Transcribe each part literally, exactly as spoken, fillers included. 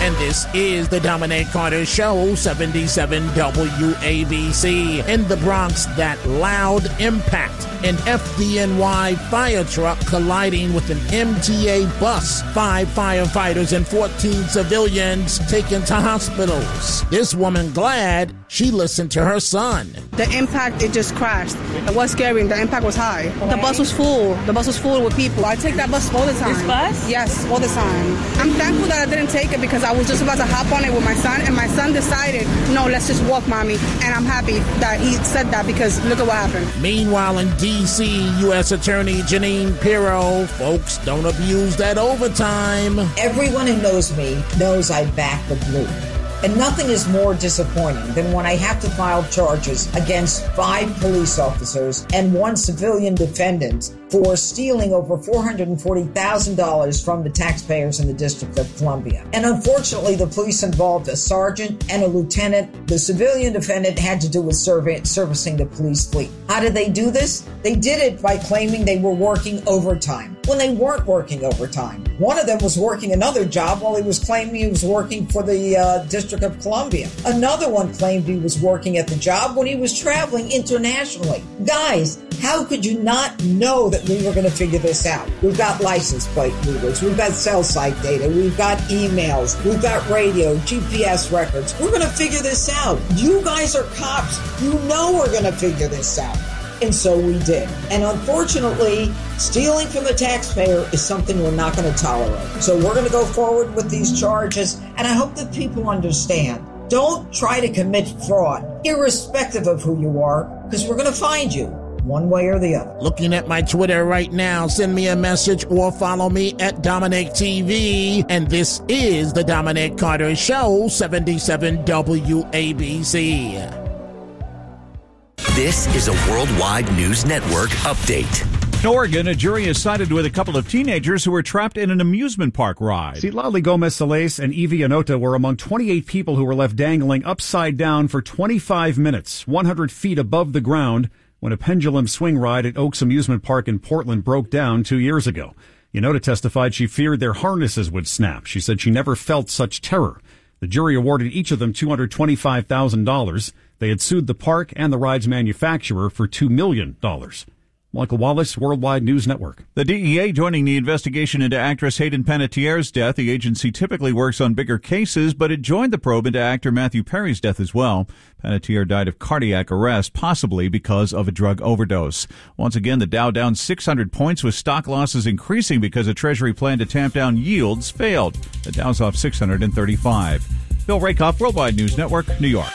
and this is the Dominic Carter Show, seventy-seven W A B C. In the Bronx, that loud impact. An F D N Y fire truck colliding with an M T A bus. Five firefighters and fourteen civilians taken to hospitals. This woman glad she listened to her son. The impact, it just crashed. It was scary. The impact was high. The bus was full. The bus was full with people. I take that bus all the time. This bus? Yes, all the time. I'm thankful that I didn't take it because I was just about to hop on it with my son, and my son decided, no, let's just walk, Mommy. And I'm happy that he said that because look at what happened. Meanwhile, in D C, U S Attorney Jeanine Pirro, folks, don't abuse that overtime. Everyone who knows me knows I back the blue. And nothing is more disappointing than when I have to file charges against five police officers and one civilian defendant for stealing over four hundred forty thousand dollars from the taxpayers in the District of Columbia. And unfortunately, the police involved a sergeant and a lieutenant. The civilian defendant had to do with serv- servicing the police fleet. How did they do this? They did it by claiming they were working overtime when they weren't working overtime. One of them was working another job while he was claiming he was working for the uh, District of Columbia. Another one claimed he was working at the job when he was traveling internationally. Guys, how could you not know that we were going to figure this out? We've got license plate readers. We've got cell site data. We've got emails. We've got radio, G P S records. We're going to figure this out. You guys are cops. You know we're going to figure this out. And so we did. And unfortunately, stealing from the taxpayer is something we're not going to tolerate. So we're going to go forward with these charges. And I hope that people understand. Don't try to commit fraud, irrespective of who you are, because we're going to find you one way or the other. Looking at my Twitter right now, send me a message or follow me at Dominic T V. And this is the Dominic Carter Show, seventy-seven W A B C. This is a Worldwide News Network update. In Oregon, a jury is sided with a couple of teenagers who were trapped in an amusement park ride. Citlali Gomez-Solis and Evie Anota were among twenty-eight people who were left dangling upside down for twenty-five minutes, one hundred feet above the ground, when a pendulum swing ride at Oaks Amusement Park in Portland broke down two years ago. Anota testified she feared their harnesses would snap. She said she never felt such terror. The jury awarded each of them two hundred twenty-five thousand dollars. They had sued the park and the ride's manufacturer for two million dollars. Michael Wallace, Worldwide News Network. The D E A joining the investigation into actress Hayden Panettiere's death. The agency typically works on bigger cases, but it joined the probe into actor Matthew Perry's death as well. Panettiere died of cardiac arrest, possibly because of a drug overdose. Once again, the Dow down six hundred points with stock losses increasing because a Treasury plan to tamp down yields failed. The Dow's off six hundred thirty-five. Bill Rakoff, Worldwide News Network, New York.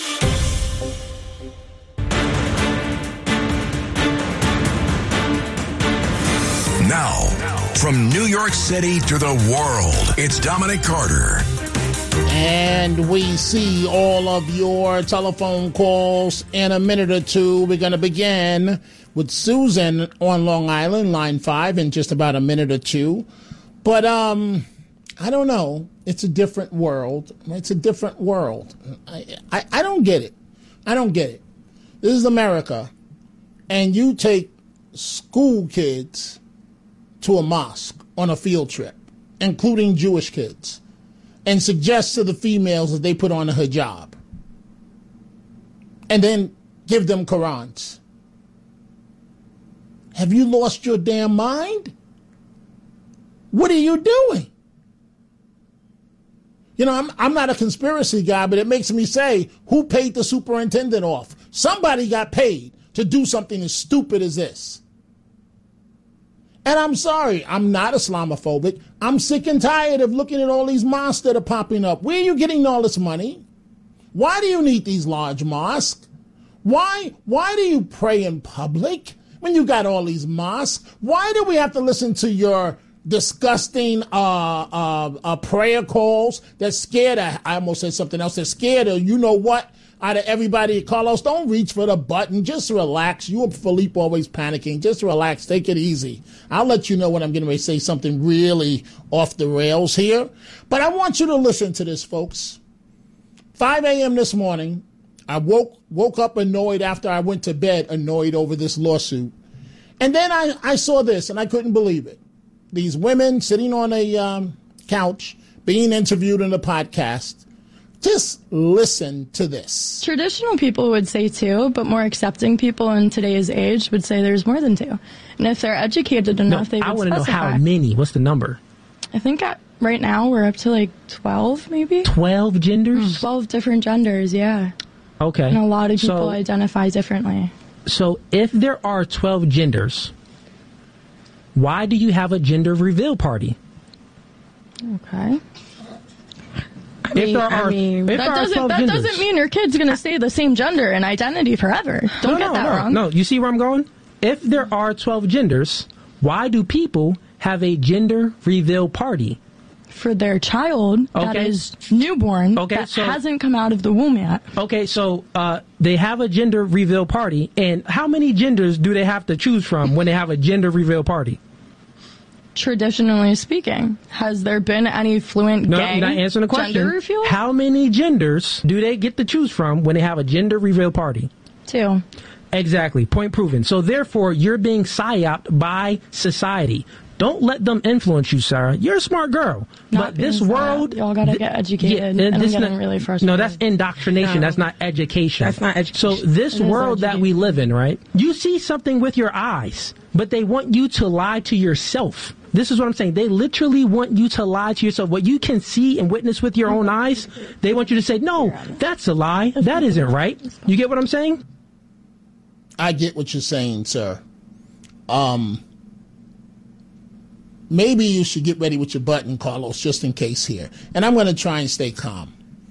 Now, from New York City to the world, it's Dominic Carter. And we see all of your telephone calls in a minute or two. We're going to begin with Susan on Long Island, line five, in just about a minute or two. But um, I don't know. It's a different world. It's a different world. I, I, I don't get it. I don't get it. This is America, and you take school kids to a mosque on a field trip, including Jewish kids, and suggest to the females that they put on a hijab, and then give them Qurans. Have you lost your damn mind? What are you doing? You know, I'm, I'm not a conspiracy guy, but it makes me say, who paid the superintendent off? Somebody got paid to do something as stupid as this. And I'm sorry, I'm not Islamophobic. I'm sick and tired of looking at all these mosques that are popping up. Where are you getting all this money? Why do you need these large mosques? Why, why do you pray in public when you got all these mosques? Why do we have to listen to your disgusting uh, uh, uh, prayer calls that scared, I almost said something else, that scared of, you know what, out of everybody? Carlos, don't reach for the button. Just relax. You and Philippe always panicking. Just relax. Take it easy. I'll let you know when I'm getting ready to say something really off the rails here. But I want you to listen to this, folks. five a.m. this morning, I woke woke up annoyed after I went to bed, annoyed over this lawsuit. And then I, I saw this, and I couldn't believe it. These women sitting on a um, couch, being interviewed in a podcast. Just listen to this. Traditional people would say two, but more accepting people in today's age would say there's more than two. And if they're educated enough, no, they would I want to know specify. how many. What's the number? I think at, right now we're up to like twelve, maybe. twelve genders? twelve different genders, yeah. Okay. And a lot of people so, identify differently. So if there are twelve genders, why do you have a gender reveal party? Okay. I mean, if there are, I mean, if that, there doesn't, are that genders, doesn't mean your kid's going to stay the same gender and identity forever. Don't no, get no, that no, wrong. No, you see where I'm going? If there are twelve genders, why do people have a gender reveal party? For their child okay. that is newborn, okay, that so, hasn't come out of the womb yet. Okay, so uh, they have a gender reveal party, and how many genders do they have to choose from when they have a gender reveal party? Traditionally speaking, has there been any fluent no, gay you're not answering the question. gender reveal? How many genders do they get to choose from when they have a gender reveal party? Two. Exactly. Point proven. So therefore, you're being psyoped by society. Don't let them influence you, Sarah. You're a smart girl. Not but this sad. world... Y'all gotta th- get educated. Yeah, and I'm getting not, really frustrated. No, that's indoctrination. No. That's not education. That's not education. So this world that we live in, right? You see something with your eyes, but they want you to lie to yourself. This is what I'm saying. They literally want you to lie to yourself. What you can see and witness with your own eyes, they want you to say, no, that's a lie. That isn't right. You get what I'm saying? I get what you're saying, sir. Um... Maybe you should get ready with your button, Carlos, just in case here. And I'm going to try and stay calm.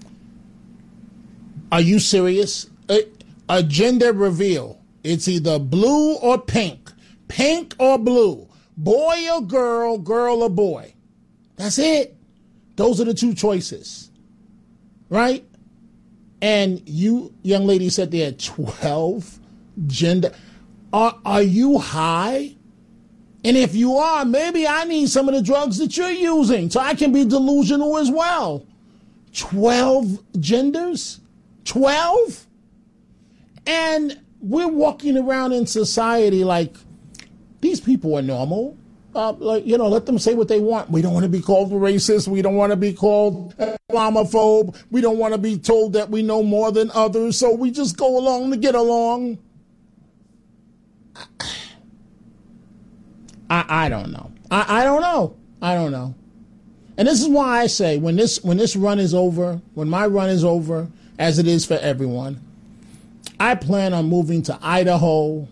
Are you serious? A, a gender reveal. It's either blue or pink. Pink or blue. Boy or girl, girl or boy. That's it. Those are the two choices. Right? And you, young lady, said there are twelve gender. Are, are you high? And if you are, maybe I need some of the drugs that you're using so I can be delusional as well. twelve genders? twelve? And we're walking around in society like these people are normal. Uh, like, you know, let them say what they want. We don't want to be called racist. We don't want to be called Islamophobe. We don't want to be told that we know more than others. So we just go along to get along. I, I don't know. I, I don't know. I don't know. And this is why I say when this when this run is over, when my run is over, as it is for everyone, I plan on moving to Idaho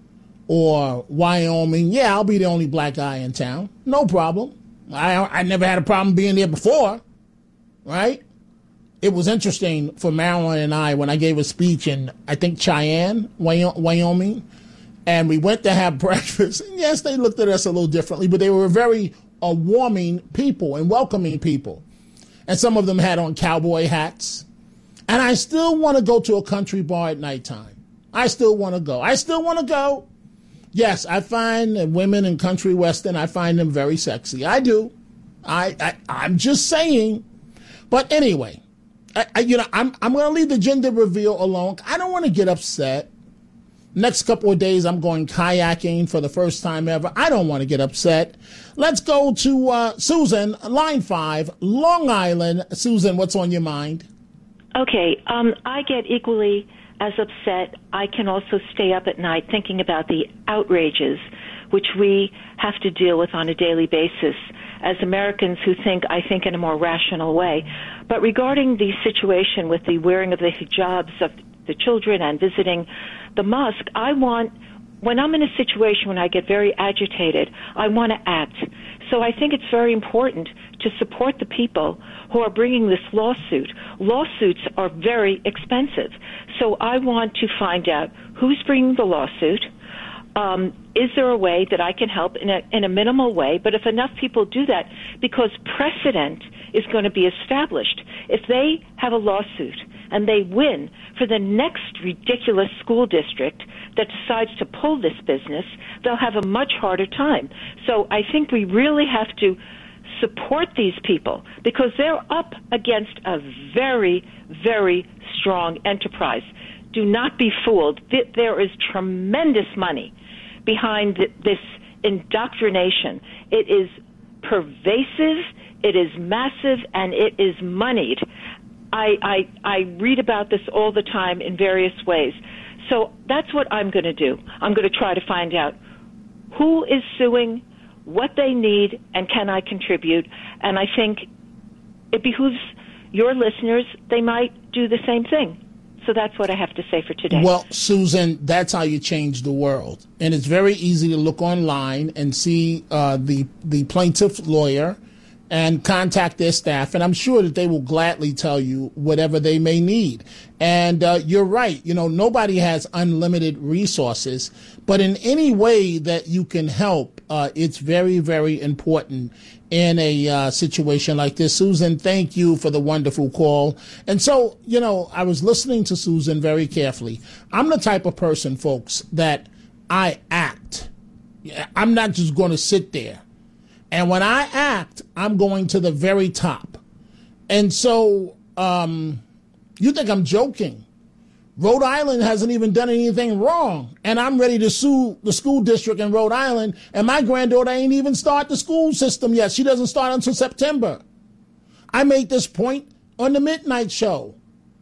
or Wyoming. Yeah, I'll be the only black guy in town. No problem. I I never had a problem being there before, right? It was interesting for Marilyn and I when I gave a speech in, I think, Cheyenne, Wyoming. And we went to have breakfast. And yes, they looked at us a little differently, but they were very uh, warming people and welcoming people. And some of them had on cowboy hats. And I still want to go to a country bar at nighttime. I still want to go. I still want to go. Yes, I find women in country western, I find them very sexy. I do. I, I I'm just saying. But anyway, I, I, you know, I'm I'm going to leave the gender reveal alone. I don't want to get upset. Next couple of days, I'm going kayaking for the first time ever. I don't want to get upset. Let's go to uh, Susan, line five, Long Island. Susan, what's on your mind? Okay, um, I get equally as upset. I can also stay up at night thinking about the outrages which we have to deal with on a daily basis as Americans who think, I think, in a more rational way. But regarding the situation with the wearing of the hijabs of the children and visiting the mosque, I want, when I'm in a situation when I get very agitated, I want to act. So I think it's very important to support the people who are bringing this lawsuit. Lawsuits are very expensive. So I want to find out who's bringing the lawsuit. Um, is there a way that I can help in a, in a minimal way? But if enough people do that, because precedent is going to be established. If they have a lawsuit and they win for the next ridiculous school district that decides to pull this business, they'll have a much harder time. So I think we really have to support these people because they're up against a very, very strong enterprise. Do not be fooled. There is tremendous money behind this indoctrination. It is pervasive. It is massive and it is moneyed. I, I, I read about this all the time in various ways. So that's what I'm going to do. I'm going to try to find out who is suing, what they need, and can I contribute. And I think it behooves your listeners, they might do the same thing. So that's what I have to say for today. Well, Susan, that's how you change the world. And it's very easy to look online and see uh, the the plaintiff lawyer and contact their staff. And I'm sure that they will gladly tell you whatever they may need. And uh, you're right. You know, nobody has unlimited resources. But in any way that you can help, uh, it's very, very important in a uh, situation like this. Susan, thank you for the wonderful call. And so, you know, I was listening to Susan very carefully. I'm the type of person, folks, that I act. I'm not just going to sit there. And when I act, I'm going to the very top. And so um, you think I'm joking. Rhode Island hasn't even done anything wrong. And I'm ready to sue the school district in Rhode Island. And my granddaughter ain't even start the school system yet. She doesn't start until September. I made this point on the Midnight Show.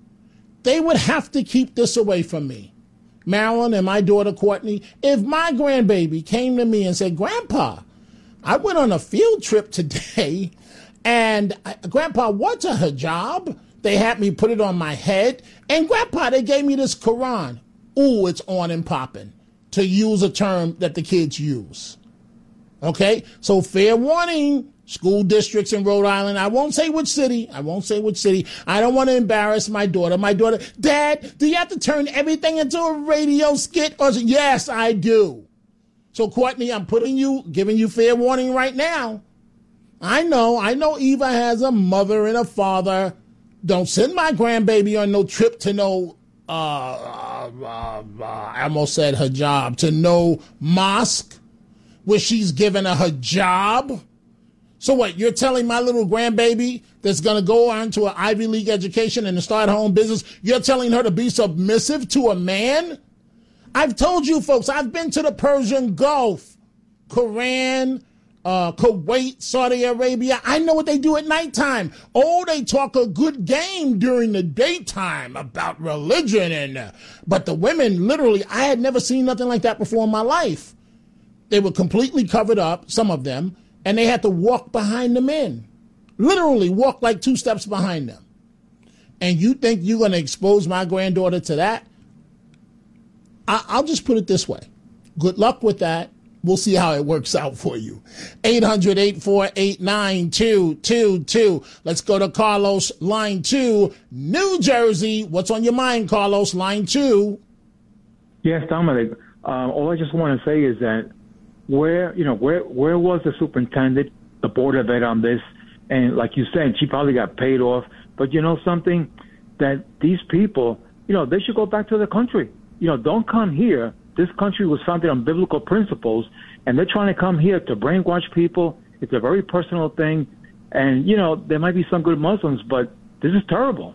They would have to keep this away from me. Marilyn and my daughter Courtney, if my grandbaby came to me and said, Grandpa, I went on a field trip today, and I, Grandpa, what's a hijab? They had me put it on my head, and Grandpa, they gave me this Quran. Ooh, it's on and popping, to use a term that the kids use. Okay, so fair warning, school districts in Rhode Island. I won't say which city. I won't say which city. I don't want to embarrass my daughter. My daughter, Dad, do you have to turn everything into a radio skit? Or yes, I do. So, Courtney, I'm putting you, giving you fair warning right now. I know, I know Eva has a mother and a father. Don't send my grandbaby on no trip to no, uh, uh, uh, uh, I almost said hijab, to no mosque where she's given a hijab. So what, you're telling my little grandbaby that's going to go on to an Ivy League education and to start her own business, you're telling her to be submissive to a man? I've told you, folks, I've been to the Persian Gulf, Quran, uh, Kuwait, Saudi Arabia. I know what they do at nighttime. Oh, they talk a good game during the daytime about religion. and uh, But the women, literally, I had never seen nothing like that before in my life. They were completely covered up, some of them, and they had to walk behind the men. Literally walk like two steps behind them. And you think you're going to expose my granddaughter to that? I'll just put it this way. Good luck with that. We'll see how it works out for you. eight hundred, eight four eight, nine two two two. Let's go to Carlos, line two, New Jersey. What's on your mind, Carlos, line two? Yes, Dominic. Um, all I just want to say is that where, you know, where, where was the superintendent, the board of ed on this? And like you said, she probably got paid off. But you know something? That these people, you know, they should go back to the country. You know, don't come here. This country was founded on biblical principles, and they're trying to come here to brainwash people. It's a very personal thing. And, you know, there might be some good Muslims, but this is terrible.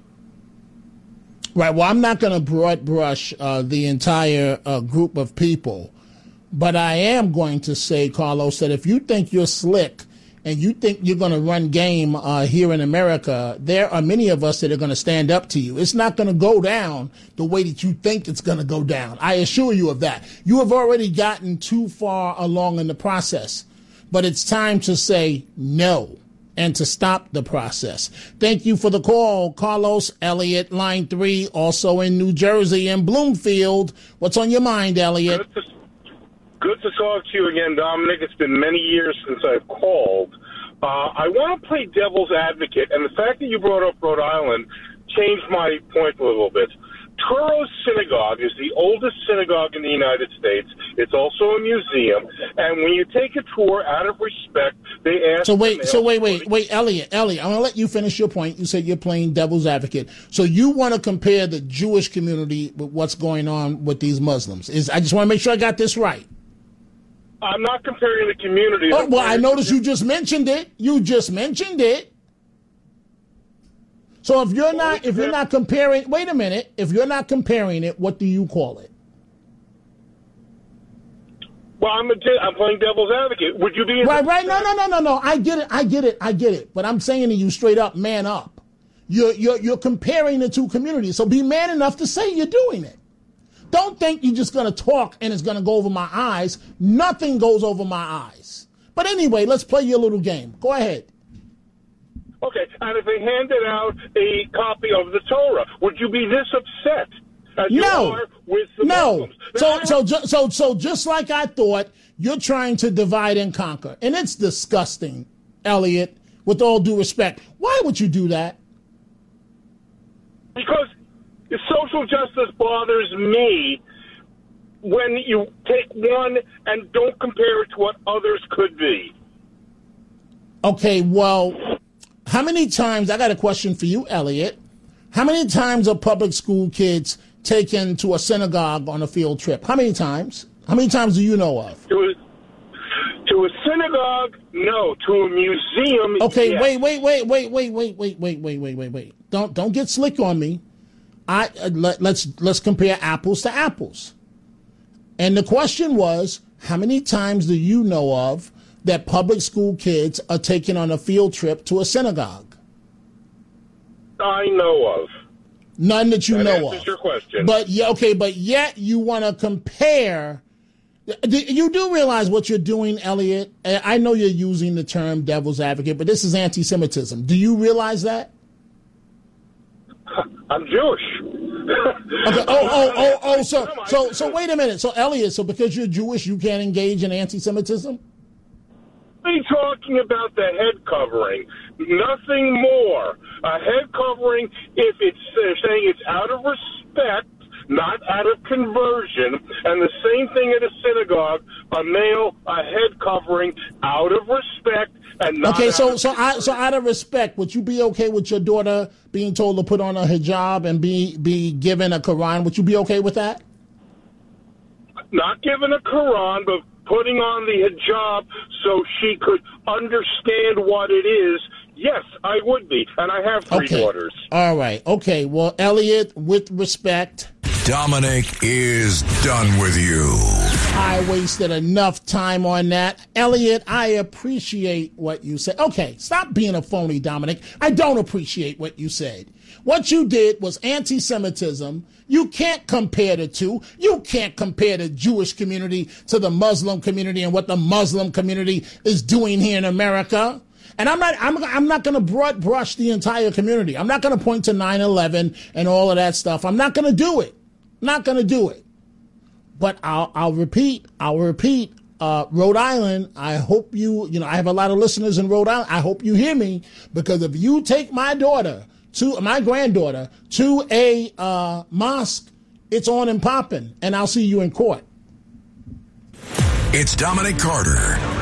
Right. Well, I'm not going to broad brush uh, the entire uh, group of people, but I am going to say, Carlos, that if you think you're slick and you think you're going to run game uh, here in America, there are many of us that are going to stand up to you. It's not going to go down the way that you think it's going to go down. I assure you of that. You have already gotten too far along in the process, but it's time to say no and to stop the process. Thank you for the call, Carlos. Elliot, line three, also in New Jersey in Bloomfield. What's on your mind, Elliot? Good to- Good to talk to you again, Dominic. It's been many years since I've called. Uh, I want to play devil's advocate, and the fact that you brought up Rhode Island changed my point a little bit. Truro Synagogue is the oldest synagogue in the United States. It's also a museum, and when you take a tour, out of respect, they ask... So wait, so wait, wait, wait, Elliot, Elliot, I'm going to let you finish your point. You said you're playing devil's advocate. So you want to compare the Jewish community with what's going on with these Muslims. Is I just want to make sure I got this right. I'm not comparing the community. Oh, well, I noticed you just mentioned it. You just mentioned it. So if you're not, if you're not comparing, wait a minute. If you're not comparing it, what do you call it? Well, I'm a, I'm playing devil's advocate. Would you be in right? Right? No, no, no, no, no. I get it. I get it. I get it. But I'm saying to you straight up, man up. You're you're you're comparing the two communities. So be man enough to say you're doing it. Don't think you're just going to talk and it's going to go over my eyes. Nothing goes over my eyes. But anyway, let's play your little game. Go ahead. Okay, and if they handed out a copy of the Torah, would you be this upset as you no. are with the no. Muslims? So, so, so, so, so, just like I thought, you're trying to divide and conquer, and it's disgusting, Elliot. With all due respect, why would you do that? Because social justice bothers me when you take one and don't compare it to what others could be. Okay, well, how many times, I got a question for you, Elliot. How many times are public school kids taken to a synagogue on a field trip? How many times? How many times do you know of? To a, to a synagogue, no. To a museum, okay, yes. wait, wait, wait, wait, wait, wait, wait, wait, wait, wait, wait, wait. Don't don't get slick on me. I uh, let, let's let's compare apples to apples. And the question was, how many times do you know of that public school kids are taken on a field trip to a synagogue? I know of. None that you that know answers of. Your question. But yeah, okay, but yet you want to compare. You do realize what you're doing, Elliot? I know you're using the term devil's advocate, but this is anti-Semitism. Do you realize that? I'm Jewish. Okay. Oh, oh, oh, oh. So, so, so. Wait a minute. So, Elliot. So, because you're Jewish, you can't engage in anti-Semitism? We're talking about the head covering, nothing more. A head covering, if it's they're saying it's out of respect, not out of conversion, and the same thing at a synagogue, a male, a head covering, out of respect. And not okay, so out so I, so out of respect, would you be okay with your daughter being told to put on a hijab and be be given a Quran? Would you be okay with that? Not given a Quran, but putting on the hijab so she could understand what it is. Yes, I would be, and I have three okay. daughters. All right, okay. Well, Elliot, with respect, Dominic is done with you. I wasted enough time on that. Elliot, I appreciate what you said. Okay, stop being a phony, Dominic. I don't appreciate what you said. What you did was anti-Semitism. You can't compare the two. You can't compare the Jewish community to the Muslim community and what the Muslim community is doing here in America. And I'm not, I'm, I'm not going to broad brush the entire community. I'm not going to point to nine eleven and all of that stuff. I'm not going to do it. Not going to do it. But I'll, I'll repeat, I'll repeat, uh, Rhode Island, I hope you, you know, I have a lot of listeners in Rhode Island. I hope you hear me, because if you take my daughter to, my granddaughter to a, uh, mosque, it's on and popping, and I'll see you in court. It's Dominic Carter.